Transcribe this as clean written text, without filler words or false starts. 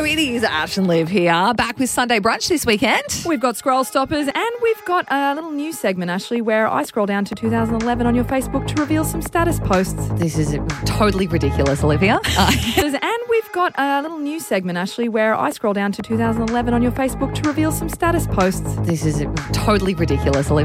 it is Ash and Liv here, back with Sunday Brunch this weekend. We've got scroll stoppers and we've got a little news segment, Ashley, where I scroll down to 2011 on your Facebook to reveal some status posts. This is totally ridiculous, Olivia. And we've got a little news segment, Ashley, where I scroll down to 2011 on your Facebook to reveal some status posts. This is totally ridiculous, Olivia.